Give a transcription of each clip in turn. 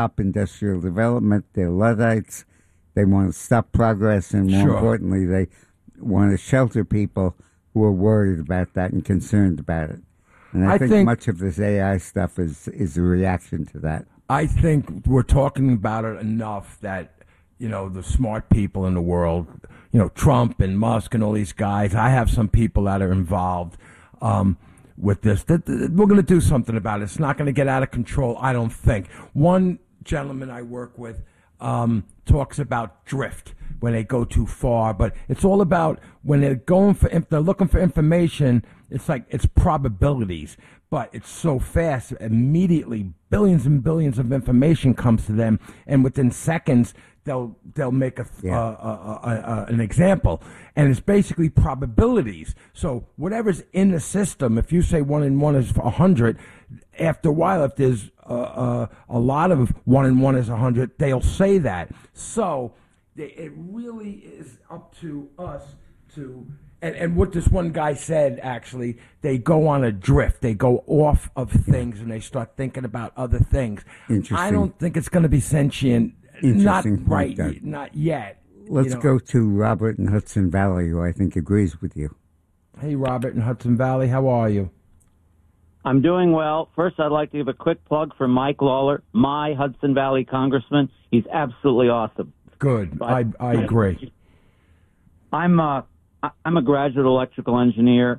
stop industrial development. They're Luddites. They want to stop progress, and more importantly, they want to shelter people who are worried about that and concerned about it. And I think much of this AI stuff is a reaction to that. I think we're talking about it enough that, the smart people in the world, Trump and Musk and all these guys, I have some people that are involved with this. That we're going to do something about it. It's not going to get out of control, I don't think. One gentleman I work with talks about drift when they go too far, but it's all about when they're looking for information. It's probabilities, but it's so fast. Immediately, billions and billions of information comes to them, and within seconds, they'll make an example, and it's basically probabilities. So whatever's in the system, if you say 1 and 1 is 100, after a while, if there's a lot of 1 and 1 is 100, they'll say that. So it really is up to us to. And what this one guy said, actually, they go on a drift. They go off of things and they start thinking about other things. I don't think it's going to be sentient. Not right, not yet. Let's go to Robert in Hudson Valley, who I think agrees with you. Hey, Robert in Hudson Valley, how are you? I'm doing well. First, I'd like to give a quick plug for Mike Lawler, my Hudson Valley congressman. He's absolutely awesome. Good. I agree. I'm a graduate electrical engineer,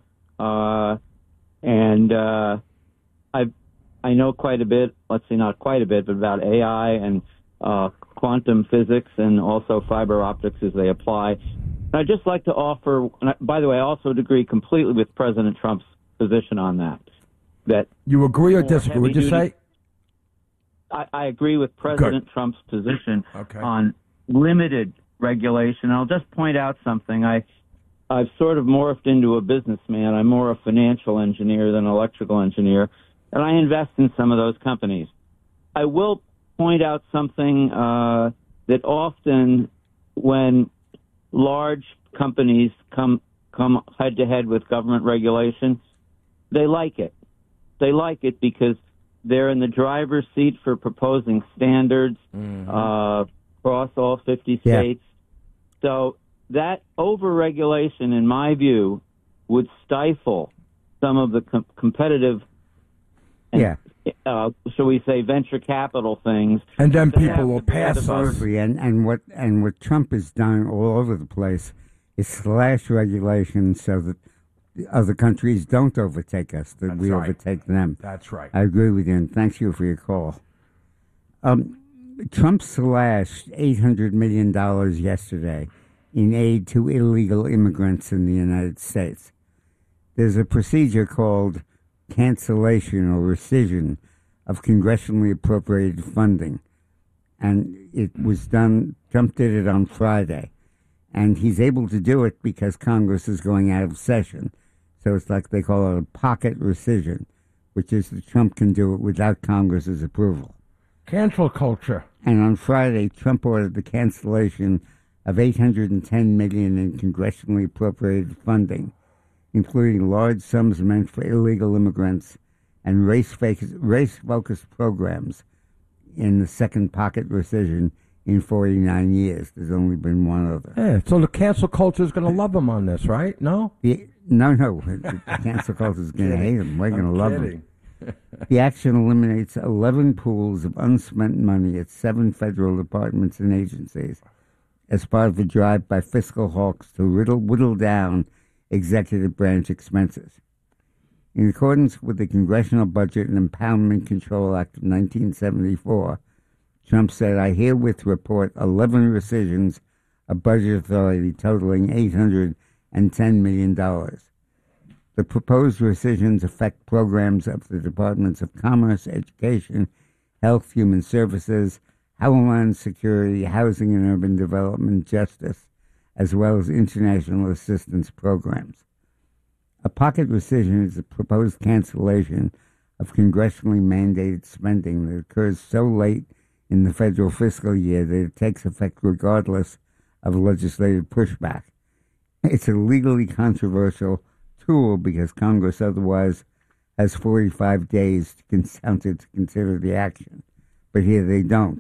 and I know quite a bit. Let's see, not quite a bit, but about AI and quantum physics and also fiber optics as they apply. And I'd just like to offer. By the way, I also agree completely with President Trump's position on that. That you agree or disagree? Would you say? I agree with President Trump's position on limited regulation. I'll just point out something. I've sort of morphed into a businessman. I'm more a financial engineer than an electrical engineer, and I invest in some of those companies. I will point out something that often when large companies come head-to-head with government regulation, they like it. They like it because they're in the driver's seat for proposing standards across all 50 states. So that over-regulation, in my view, would stifle some of the competitive, shall we say, venture capital things. And then people will pass us. And what Trump has done all over the place is slash regulations so that the other countries don't overtake us, that we overtake them. That's right. I agree with you, and thank you for your call. Trump slashed $800 million yesterday in aid to illegal immigrants in the United States. There's a procedure called cancellation or rescission of congressionally appropriated funding, and it was done. Trump did it on Friday, and he's able to do it because Congress is going out of session. So it's like they call it a pocket rescission, which is that Trump can do it without Congress's approval. Cancel culture. And on Friday, Trump ordered the cancellation of $810 million in congressionally appropriated funding, including large sums meant for illegal immigrants and race-focused programs in the second pocket rescission in 49 years. There's only been one other. Yeah, so the cancel culture is going to love him on this, right? No? No. The cancel culture is going to hate him. We're going to love him. The action eliminates 11 pools of unspent money at 7 federal departments and agencies as part of a drive by fiscal hawks to whittle down executive branch expenses. In accordance with the Congressional Budget and Empowerment Control Act of 1974, Trump said, I herewith report 11 rescissions of budget authority totaling $810 million. The proposed rescissions affect programs of the Departments of Commerce, Education, Health, Human Services, Homeland Security, Housing and Urban Development, Justice, as well as international assistance programs. A pocket rescission is a proposed cancellation of congressionally mandated spending that occurs so late in the federal fiscal year that it takes effect regardless of legislative pushback. It's a legally controversial tool because Congress otherwise has 45 days to consider the action. but here they don't.